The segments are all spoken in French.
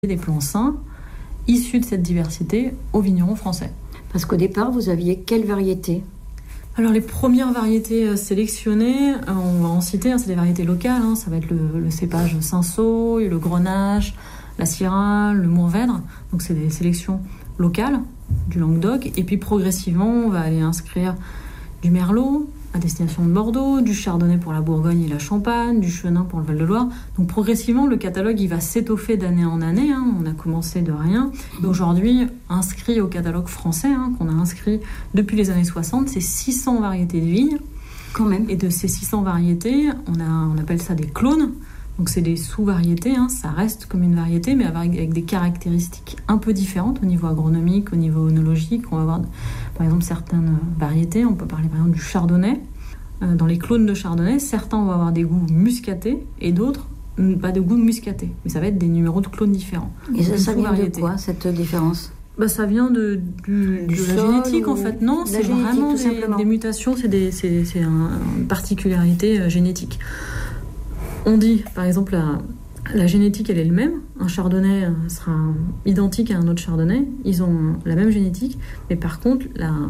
des plants sains issus de cette diversité aux vignerons français. Parce qu'au départ, vous aviez quelle variété ? Alors les premières variétés sélectionnées, on va en citer, c'est des variétés locales, ça va être le cépage Cinsault, le Grenache, la Syrah, le Mourvèdre. Donc c'est des sélections locales du Languedoc. Et puis progressivement, on va aller inscrire du Merlot à destination de Bordeaux, du Chardonnay pour la Bourgogne et la Champagne, du Chenin pour le Val-de-Loire. Donc progressivement, le catalogue il va s'étoffer d'année en année. On a commencé de rien. Et aujourd'hui, inscrit au catalogue français, qu'on a inscrit depuis les années 60, c'est 600 variétés de vignes. Quand même. Et de ces 600 variétés, on appelle ça des clones. Donc c'est des sous-variétés, ça reste comme une variété, mais avec des caractéristiques un peu différentes au niveau agronomique, au niveau œnologique. On va avoir par exemple certaines variétés, on peut parler par exemple du Chardonnay. Dans les clones de Chardonnay, certains vont avoir des goûts muscatés et d'autres pas de goût muscaté. Mais ça va être des numéros de clones différents. Et ça vient de quoi, cette différence ? Ça vient de la génétique en fait. Non, c'est vraiment des mutations, c'est une particularité génétique. On dit, par exemple, la génétique, elle est le même. Un chardonnay sera identique à un autre chardonnay. Ils ont la même génétique, mais par contre,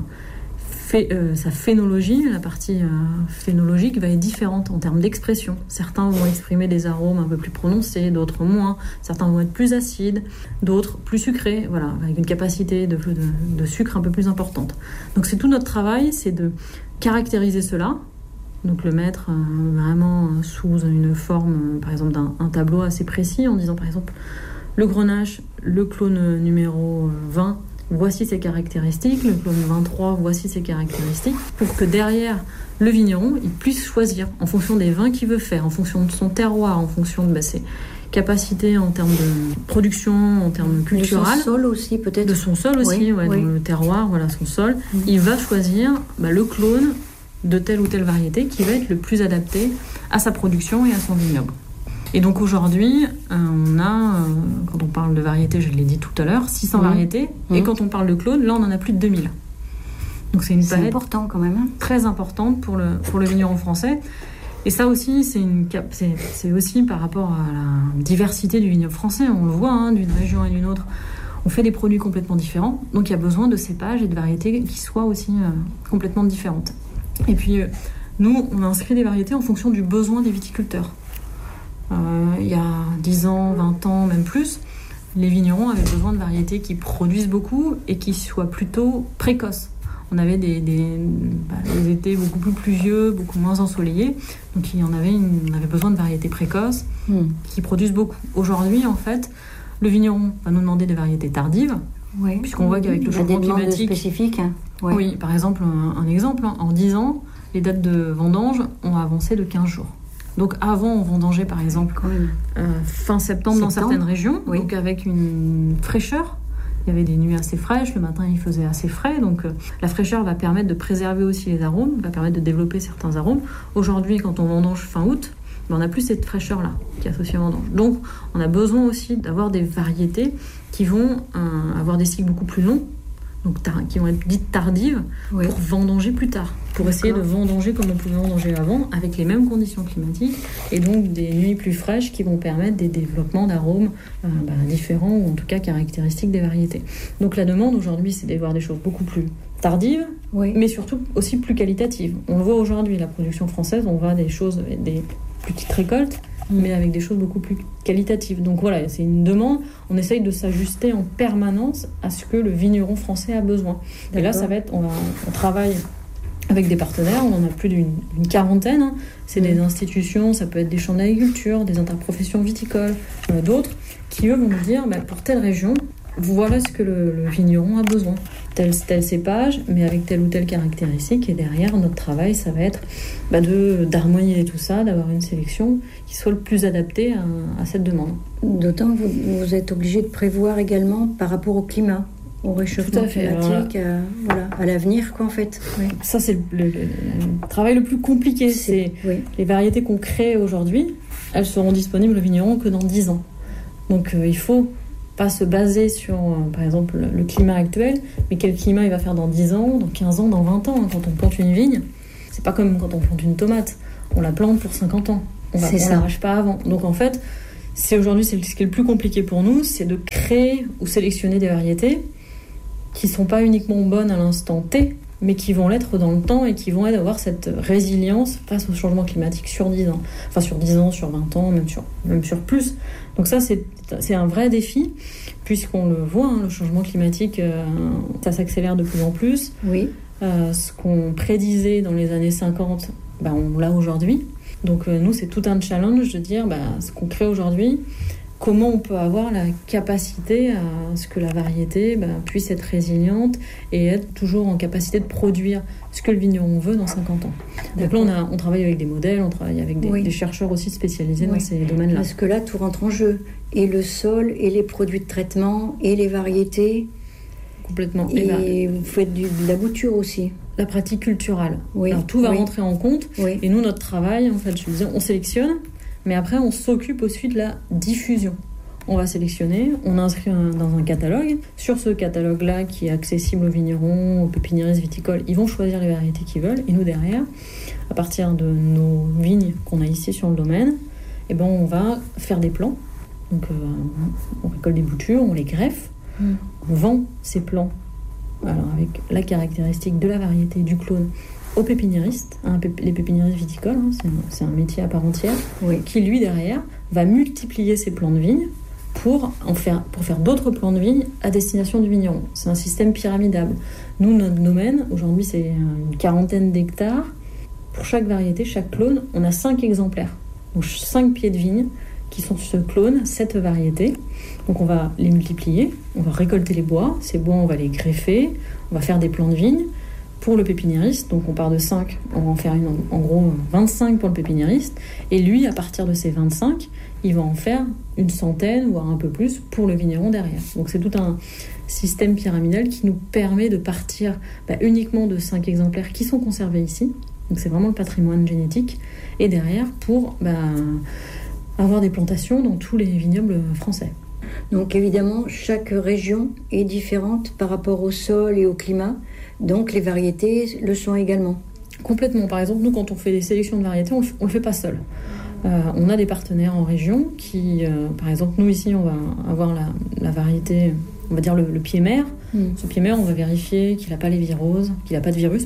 sa phénologie, la partie phénologique, va être différente en termes d'expression. Certains vont exprimer des arômes un peu plus prononcés, d'autres moins. Certains vont être plus acides, d'autres plus sucrés, voilà, avec une capacité de sucre un peu plus importante. Donc c'est tout notre travail, c'est de caractériser cela. Donc le mettre vraiment sous une forme, par exemple d'un tableau assez précis, en disant par exemple le Grenache, le clone numéro 20, voici ses caractéristiques, le clone 23, voici ses caractéristiques, pour que derrière le vigneron, il puisse choisir en fonction des vins qu'il veut faire, en fonction de son terroir, en fonction de ses capacités en termes de production, en termes culturels. De son sol aussi peut-être. De son sol aussi, oui. Dans le terroir, voilà son sol. Il va choisir le clone de telle ou telle variété qui va être le plus adapté à sa production et à son vignoble. Et donc aujourd'hui, on a, quand on parle de variétés, je l'ai dit tout à l'heure, 600 variétés, et quand on parle de clones, là on en a plus de 2000. Donc c'est une palette important quand même. Très importante pour le vigneron français. Et ça aussi, c'est aussi par rapport à la diversité du vignoble français, on le voit d'une région et d'une autre. On fait des produits complètement différents, donc il y a besoin de cépages et de variétés qui soient aussi complètement différentes. Et puis, nous, on a inscrit des variétés en fonction du besoin des viticulteurs. Il y a 10 ans, 20 ans, même plus, les vignerons avaient besoin de variétés qui produisent beaucoup et qui soient plutôt précoces. On avait des étés beaucoup plus pluvieux, beaucoup moins ensoleillés. Donc, on avait besoin de variétés précoces qui produisent beaucoup. Aujourd'hui, en fait, le vigneron va nous demander des variétés tardives, puisqu'on voit qu'avec le changement climatique... spécifique. Oui, par exemple, un exemple, en 10 ans, les dates de vendange ont avancé de 15 jours. Donc avant, on vendangeait par exemple fin septembre dans certaines régions, donc avec une fraîcheur. Il y avait des nuits assez fraîches, le matin il faisait assez frais, donc la fraîcheur va permettre de préserver aussi les arômes, va permettre de développer certains arômes. Aujourd'hui, quand on vendange fin août, on n'a plus cette fraîcheur-là qui est associée à vendange. Donc on a besoin aussi d'avoir des variétés qui vont avoir des cycles beaucoup plus longs, donc qui vont être dites tardives, pour vendanger plus tard, pour essayer de vendanger comme on pouvait vendanger avant, avec les mêmes conditions climatiques, et donc des nuits plus fraîches qui vont permettre des développements d'arômes différents, ou en tout cas caractéristiques des variétés. Donc la demande aujourd'hui, c'est d'avoir des choses beaucoup plus tardives, mais surtout aussi plus qualitatives. On le voit aujourd'hui, la production française, on voit des choses, des petites récoltes, mais avec des choses beaucoup plus qualitatives. Donc voilà, c'est une demande. On essaye de s'ajuster en permanence à ce que le vigneron français a besoin. D'accord. Et là, ça va être, on travaille avec des partenaires, on en a plus d'une quarantaine. C'est des institutions, ça peut être des chambres d'agriculture, des interprofessions viticoles, d'autres, qui eux vont nous dire, pour telle région, voilà ce que le vigneron a besoin. Tel cépage, mais avec telle ou telle caractéristique. Et derrière, notre travail, ça va être d'harmoniser tout ça, d'avoir une sélection qui soit le plus adaptée à cette demande. D'autant que vous êtes obligé de prévoir également par rapport au climat, au réchauffement climatique, à l'avenir, en fait. Oui. Ça, c'est le travail le plus compliqué. Les variétés qu'on crée aujourd'hui, elles seront disponibles aux vignerons que dans 10 ans. Donc, il faut pas se baser sur, par exemple, le climat actuel, mais quel climat il va faire dans 10 ans, dans 15 ans, dans 20 ans. Quand on plante une vigne, c'est pas comme quand on plante une tomate. On la plante pour 50 ans. On l'arrache pas avant. Donc en fait, Aujourd'hui, ce qui est le plus compliqué pour nous, c'est de créer ou sélectionner des variétés qui ne sont pas uniquement bonnes à l'instant T, mais qui vont l'être dans le temps et qui vont avoir cette résilience face au changement climatique sur 10 ans. Enfin, sur 10 ans, sur 20 ans, même sur plus. Donc ça, c'est un vrai défi, puisqu'on le voit, le changement climatique, ça s'accélère de plus en plus. Oui. Ce qu'on prédisait dans les années 50, on l'a aujourd'hui. Donc nous, c'est tout un challenge de dire ce qu'on crée aujourd'hui, comment on peut avoir la capacité à ce que la variété puisse être résiliente et être toujours en capacité de produire ce que le vigneron veut dans 50 ans. Donc là, on travaille avec des modèles, on travaille avec des chercheurs aussi spécialisés dans ces domaines-là. Parce que là, tout rentre en jeu. Et le sol, et les produits de traitement, et les variétés. Complètement. Et vous faites de la bouture aussi. La pratique culturelle. Oui. Alors, tout va rentrer en compte. Oui. Et nous, notre travail, en fait, je disais, on sélectionne, mais après, on s'occupe aussi de la diffusion. On va sélectionner, on inscrit dans un catalogue. Sur ce catalogue-là, qui est accessible aux vignerons, aux pépiniéristes viticoles, ils vont choisir les variétés qu'ils veulent. Et nous, derrière, à partir de nos vignes qu'on a ici sur le domaine, on va faire des plants. Donc, on récolte des boutures, on les greffe, on vend ces plants. Alors, avec la caractéristique de la variété du clone aux pépiniéristes, les pépiniéristes viticoles, c'est un métier à part entière, qui lui derrière va multiplier ses plants de vigne pour faire d'autres plants de vigne à destination du vigneron. C'est un système pyramidal. Nous, notre domaine, aujourd'hui, c'est une 40aine d'hectares. Pour chaque variété, chaque clone, on a 5 exemplaires. Donc 5 pieds de vigne qui sont ce clone, cette variété. Donc on va les multiplier, on va récolter les bois. Ces bois, on va les greffer, on va faire des plants de vigne pour le pépiniériste. Donc on part de 5, on va en faire en gros 25 pour le pépiniériste. Et lui, à partir de ces 25, il va en faire une centaine, voire un peu plus, pour le vigneron derrière. Donc c'est tout un système pyramidal qui nous permet de partir uniquement de 5 exemplaires qui sont conservés ici. Donc c'est vraiment le patrimoine génétique. Et derrière, pour avoir des plantations dans tous les vignobles français. Donc évidemment, chaque région est différente par rapport au sol et au climat. Donc les variétés le sont également. Complètement. Par exemple, nous, quand on fait des sélections de variétés, on ne le fait pas seul. On a des partenaires en région qui, par exemple, nous ici, on va avoir la variété, on va dire le pied mère. Ce pied mère, on va vérifier qu'il n'a pas les viroses, qu'il n'a pas de virus,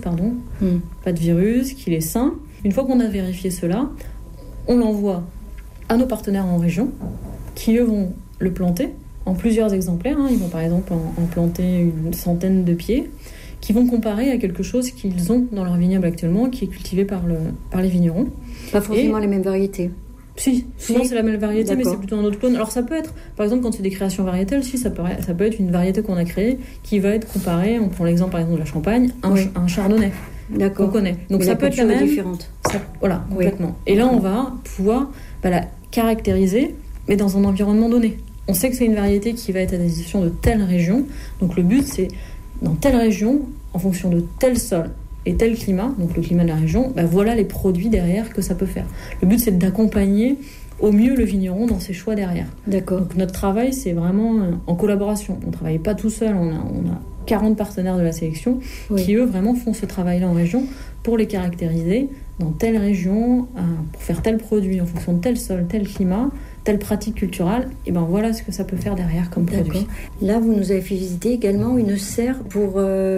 pas de virus, qu'il est sain. Une fois qu'on a vérifié cela, on l'envoie à nos partenaires en région qui, eux, vont le planter en plusieurs exemplaires. Ils vont, par exemple, en planter une centaine de pieds qui vont comparer à quelque chose qu'ils ont dans leur vignoble actuellement, qui est cultivé par les vignerons. Pas forcément les mêmes variétés. Si, souvent c'est la même variété, D'accord. mais c'est plutôt un autre clone. Alors ça peut être, par exemple, quand c'est des créations variétales, ça peut être une variété qu'on a créée qui va être comparée, on prend l'exemple par exemple de la Champagne, un chardonnay. D'accord. Qu'on connaît. Donc mais ça peut être la même. Différente. Voilà, complètement. Et là, on va pouvoir la caractériser, mais dans un environnement donné. On sait que c'est une variété qui va être à destination de telle région. Donc le but, c'est dans telle région, en fonction de tel sol et tel climat, donc le climat de la région, voilà les produits derrière que ça peut faire. Le but, c'est d'accompagner au mieux le vigneron dans ses choix derrière. D'accord. Donc notre travail, c'est vraiment en collaboration. On ne travaille pas tout seul, on a 40 partenaires de la sélection qui, eux, vraiment font ce travail-là en région pour les caractériser dans telle région, pour faire tel produit en fonction de tel sol, tel climat, telle pratique culturelle. Et voilà ce que ça peut faire derrière comme produit. Là, vous nous avez fait visiter également une serre pour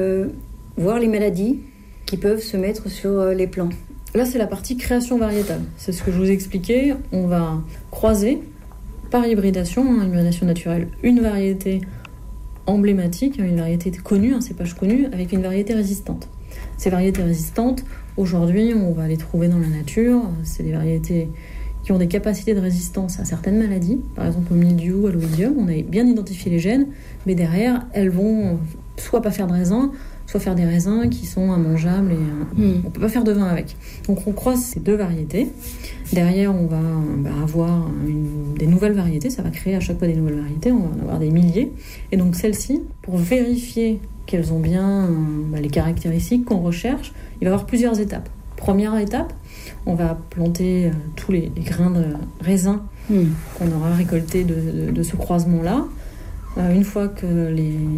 voir les maladies qui peuvent se mettre sur les plants. Là, c'est la partie création variétale. C'est ce que je vous expliquais. On va croiser par hybridation naturelle, une variété emblématique, une variété connue, un cépage connu, avec une variété résistante. Ces variétés résistantes, aujourd'hui, on va les trouver dans la nature. C'est des variétés qui ont des capacités de résistance à certaines maladies. Par exemple, au mildiou, à l'oïdium, on a bien identifié les gènes, mais derrière, elles vont soit pas faire de raisin, soit faire des raisins qui sont immangeables et on peut pas faire de vin avec. Donc on croise ces deux variétés. Derrière, on va avoir des nouvelles variétés. Ça va créer à chaque fois des nouvelles variétés. On va en avoir des milliers. Et donc celles-ci, pour vérifier qu'elles ont bien les caractéristiques qu'on recherche, il va y avoir plusieurs étapes. Première étape, on va planter tous les grains de raisin qu'on aura récoltés de ce croisement-là. Une fois que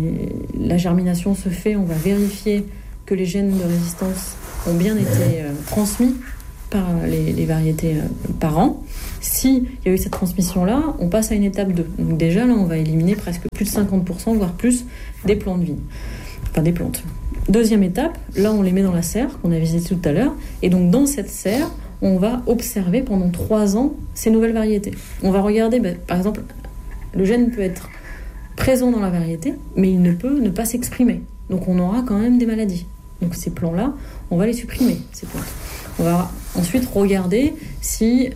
la germination se fait, on va vérifier que les gènes de résistance ont bien été transmis par les variétés par an. S'il y a eu cette transmission-là, on passe à une étape 2. Donc déjà, là, on va éliminer presque plus de 50%, voire plus, des plants de vigne. Enfin, des plantes. Deuxième étape, là, on les met dans la serre qu'on a visitée tout à l'heure. Et donc, dans cette serre, on va observer pendant 3 ans ces nouvelles variétés. On va regarder, par exemple, le gène peut être présent dans la variété, mais il ne peut ne pas s'exprimer. Donc, on aura quand même des maladies. Donc, ces plants-là, on va les supprimer, ces plantes. On va ensuite regarder si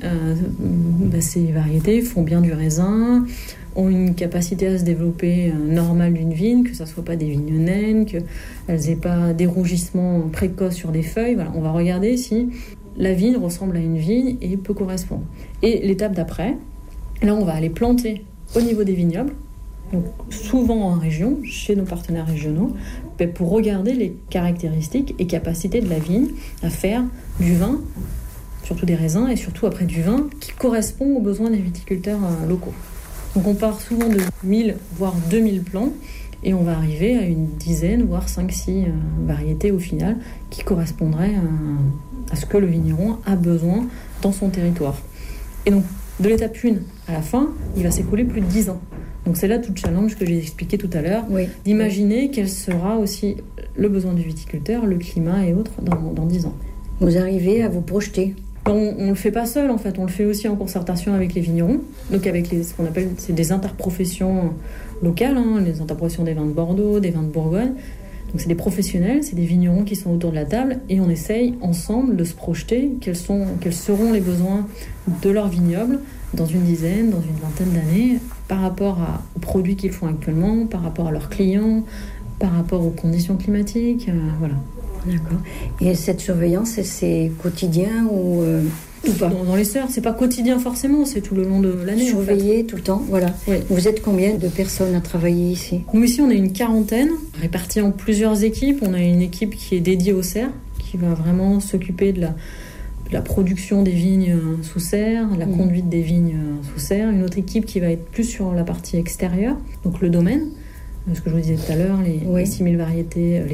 ces variétés font bien du raisin, ont une capacité à se développer normale d'une vigne, que ça ne soit pas des vignes naines, qu'elles n'aient pas des rougissements précoces sur des feuilles. Voilà. On va regarder si la vigne ressemble à une vigne et peut correspondre. Et l'étape d'après, là on va aller planter au niveau des vignobles, donc souvent en région, chez nos partenaires régionaux, pour regarder les caractéristiques et capacités de la vigne à faire du vin, surtout des raisins, et surtout après du vin qui correspond aux besoins des viticulteurs locaux. Donc on part souvent de 1000 voire 2000 plants et on va arriver à une dizaine voire 5-6 variétés au final qui correspondraient à ce que le vigneron a besoin dans son territoire. Et donc de l'étape 1 à la fin, il va s'écouler plus de 10 ans. Donc c'est là tout le challenge que j'ai expliqué tout à l'heure, d'imaginer quel sera aussi le besoin du viticulteur, le climat et autres dans 10 ans. Vous arrivez à vous projeter? On ne le fait pas seul en fait, on le fait aussi en concertation avec les vignerons, donc avec ce qu'on appelle des interprofessions locales, les interprofessions des vins de Bordeaux, des vins de Bourgogne. Donc c'est des professionnels, c'est des vignerons qui sont autour de la table et on essaye ensemble de se projeter quels seront les besoins de leur vignoble dans une dizaine, dans une vingtaine d'années, par rapport aux produits qu'ils font actuellement, par rapport à leurs clients, par rapport aux conditions climatiques, voilà. D'accord. Et cette surveillance, c'est quotidien ou pas? Dans les serres, c'est pas quotidien forcément, c'est tout le long de l'année. Surveiller en fait. Tout le temps, voilà. Oui. Vous êtes combien de personnes à travailler ici? Nous ici, on est une 40aine, réparties en plusieurs équipes. On a une équipe qui est dédiée aux serres, qui va vraiment s'occuper de la production des vignes sous serre, la conduite des vignes sous serre. Une autre équipe qui va être plus sur la partie extérieure, donc le domaine. Ce que je vous disais tout à l'heure, les 600 variétés,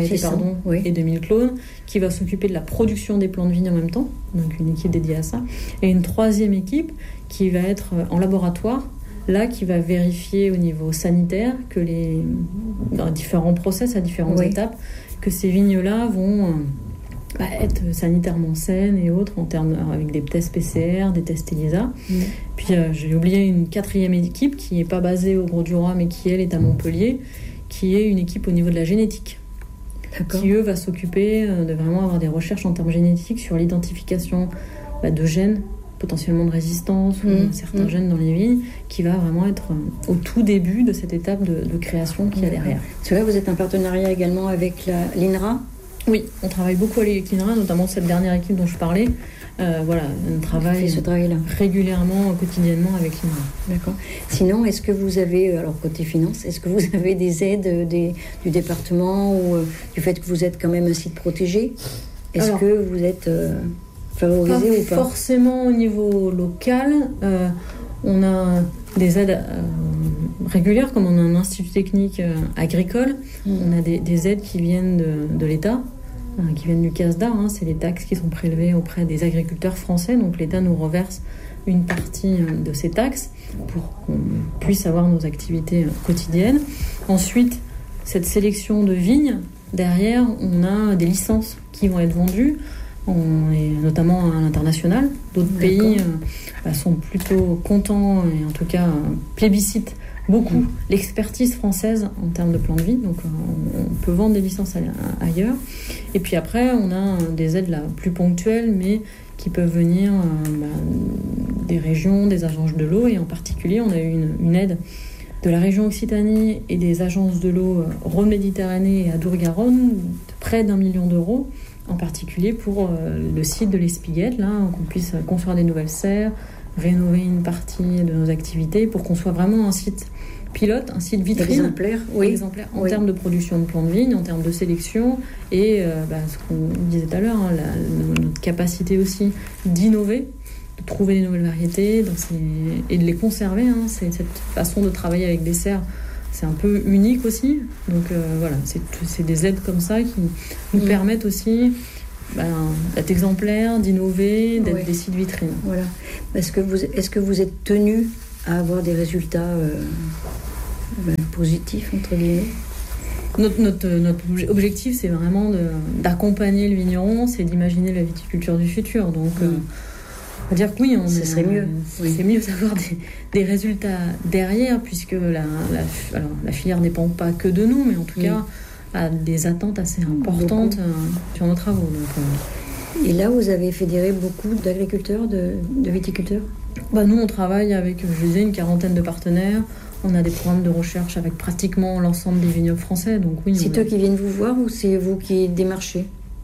et 2000 clones, qui va s'occuper de la production des plants de vigne en même temps, donc une équipe dédiée à ça. Et une troisième équipe qui va être en laboratoire, là, qui va vérifier au niveau sanitaire que dans différents process, à différentes étapes, que ces vignes-là vont être sanitairement saines et autres, avec des tests PCR, des tests ELISA. Puis j'ai oublié une 4e équipe qui n'est pas basée au Grau-du-Roi, mais qui, elle, est à Montpellier, qui est une équipe au niveau de la génétique. D'accord. Qui, eux, va s'occuper de vraiment avoir des recherches en termes génétiques sur l'identification de gènes, potentiellement de résistance, ou certains gènes dans les vignes, qui va vraiment être au tout début de cette étape de création qu'il y a derrière. C'est vrai, vous êtes en partenariat également avec l'INRA? Oui, on travaille beaucoup avec l'INRA, notamment cette dernière équipe dont je parlais. On travaille régulièrement, quotidiennement avec l'INRA. D'accord. Sinon, est-ce que vous avez, alors côté finance, est-ce que vous avez des aides du département ou du fait que vous êtes quand même un site protégé? Est-ce que vous êtes favorisé ou pas? Forcément au niveau local. On a des aides régulières, comme on a un institut technique agricole. On a des aides qui viennent de l'État, qui viennent du CASDA. C'est les taxes qui sont prélevées auprès des agriculteurs français. Donc l'État nous reverse une partie de ces taxes pour qu'on puisse avoir nos activités quotidiennes. Ensuite, cette sélection de vignes, derrière, on a des licences qui vont être vendues. On est notamment à l'international. D'autres pays sont plutôt contents et en tout cas plébiscitent beaucoup l'expertise française en termes de plans de vie. Donc on peut vendre des licences ailleurs. Et puis après, on a des aides là, plus ponctuelles, mais qui peuvent venir des régions, des agences de l'eau. Et en particulier, on a eu une aide de la région Occitanie et des agences de l'eau Rhône-Méditerranée et Adour-Garonne, de près d'1 million d'euros, en particulier pour le site de l'Espiguette, là, qu'on puisse construire des nouvelles serres, rénover une partie de nos activités pour qu'on soit vraiment un site pilote, un site vitrine exemplaire en termes de production de plants de vigne, en termes de sélection et ce qu'on disait tout à l'heure, notre capacité aussi d'innover, de trouver des nouvelles variétés et de les conserver. C'est cette façon de travailler avec des serres, c'est un peu unique aussi. Donc c'est des aides comme ça qui nous permettent aussi d'être exemplaire, d'innover, d'être des sites vitrines. Voilà. Est-ce que vous êtes tenu à avoir des résultats positifs, entre guillemets? Notre objectif, c'est vraiment d'accompagner le vigneron, c'est d'imaginer la viticulture du futur. Donc, on va dire que oui, ce serait mieux. C'est mieux d'avoir des résultats derrière, puisque la filière ne dépend pas que de nous, mais en tout cas a des attentes assez importantes sur nos travaux. Donc, Et là, vous avez fédéré beaucoup d'agriculteurs, de viticulteurs? Nous, on travaille avec, je disais, une quarantaine de partenaires. On a des programmes de recherche avec pratiquement l'ensemble des vignobles français. Donc, oui, c'est eux qui viennent vous voir ou c'est vous qui démarchez?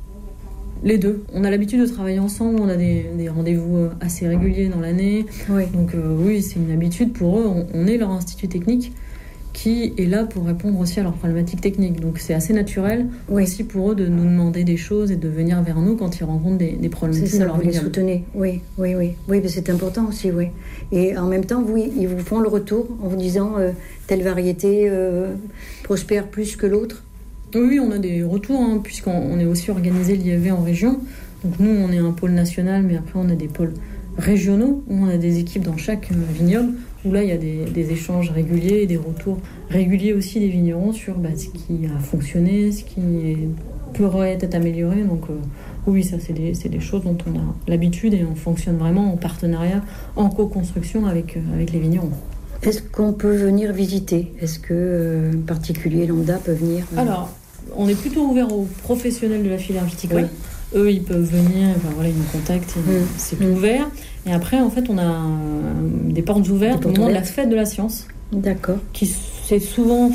Les deux. On a l'habitude de travailler ensemble, on a des rendez-vous assez réguliers dans l'année. Oui. Donc oui, c'est une habitude pour eux. On est leur institut technique qui est là pour répondre aussi à leurs problématiques techniques. Donc c'est assez naturel aussi pour eux de nous demander des choses et de venir vers nous quand ils rencontrent des problématiques dans leur vignoble. Vous les soutenez, oui, mais c'est important aussi, oui. Et en même temps, ils vous font le retour en vous disant telle variété prospère plus que l'autre. Oui, on a des retours, puisqu'on est aussi organisé l'IFV en région. Donc nous, on est un pôle national, mais après on a des pôles régionaux, où on a des équipes dans chaque vignoble, où là il y a des échanges réguliers et des retours réguliers aussi des vignerons sur ce qui a fonctionné, ce qui pourrait être amélioré. Donc oui, ça c'est des choses dont on a l'habitude et on fonctionne vraiment en partenariat, en co-construction avec les vignerons. Est-ce qu'on peut venir visiter? Est-ce que un particulier lambda peut venir Alors, on est plutôt ouvert aux professionnels de la filière viticole. Oui. Eux, ils peuvent venir, ils nous contactent, c'est tout ouvert. Et après, en fait, on a des portes ouvertes au moment de la fête de la science. D'accord. C'est souvent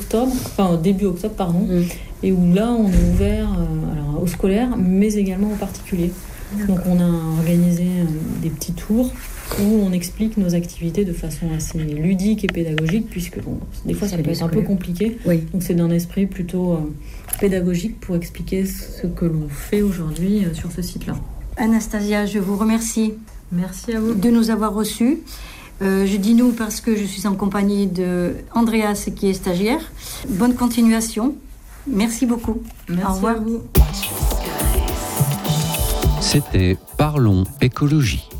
début octobre, pardon. Et où là, on est ouvert aux scolaires, mais également aux particuliers. D'accord. Donc, on a organisé des petits tours où on explique nos activités de façon assez ludique et pédagogique, puisque des fois ça peut être un peu compliqué. Oui. Donc c'est d'un esprit plutôt pédagogique pour expliquer ce que l'on fait aujourd'hui sur ce site-là. Anastasia, je vous remercie. Merci à vous. De nous avoir reçus. Je dis nous parce que je suis en compagnie de Andreas qui est stagiaire. Bonne continuation. Merci beaucoup. Merci. Au revoir. À vous. C'était Parlons écologie.